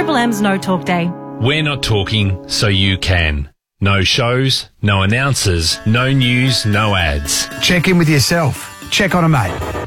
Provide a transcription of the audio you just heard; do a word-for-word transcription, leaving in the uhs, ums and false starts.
Triple M's No Talk Day. We're not talking, so you can. No shows, no announcers, no news, no ads. Check in with yourself. Check on a mate.